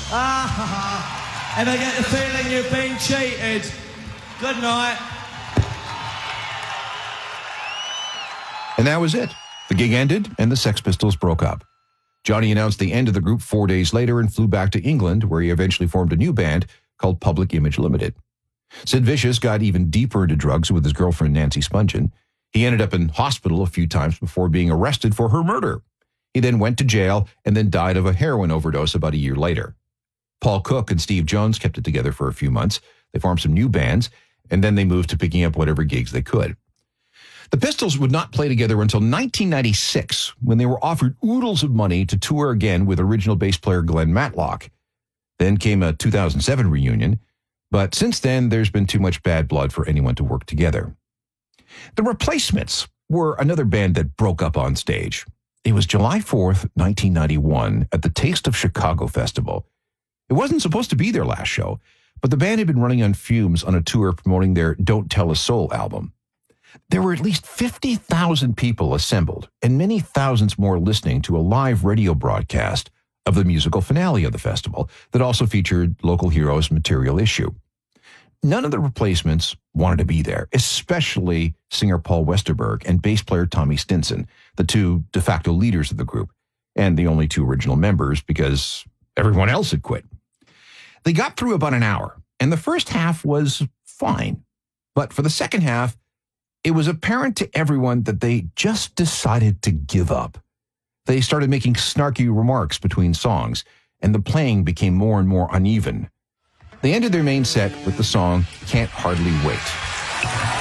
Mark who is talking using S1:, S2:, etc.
S1: Ever get the feeling you've been cheated? Good night.
S2: And that was it. The gig ended, and the Sex Pistols broke up. Johnny announced the end of the group 4 days later and flew back to England, where he eventually formed a new band called Public Image Limited. Sid Vicious got even deeper into drugs with his girlfriend Nancy Spungen. He ended up in hospital a few times before being arrested for her murder. He then went to jail and then died of a heroin overdose about a year later. Paul Cook and Steve Jones kept it together for a few months. They formed some new bands, and then they moved to picking up whatever gigs they could. The Pistols would not play together until 1996, when they were offered oodles of money to tour again with original bass player Glenn Matlock. Then came a 2007 reunion, but since then, there's been too much bad blood for anyone to work together. The Replacements were another band that broke up on stage. It was July 4th, 1991, at the Taste of Chicago Festival. It wasn't supposed to be their last show, but the band had been running on fumes on a tour promoting their Don't Tell a Soul album. There were at least 50,000 people assembled and many thousands more listening to a live radio broadcast of the musical finale of the festival that also featured Local Heroes' Material Issue. None of the Replacements wanted to be there, especially singer Paul Westerberg and bass player Tommy Stinson, the two de facto leaders of the group, and the only two original members because everyone else had quit. They got through about an hour, and the first half was fine. But for the second half, it was apparent to everyone that they just decided to give up. They started making snarky remarks between songs, and the playing became more and more uneven. They ended their main set with the song Can't Hardly Wait.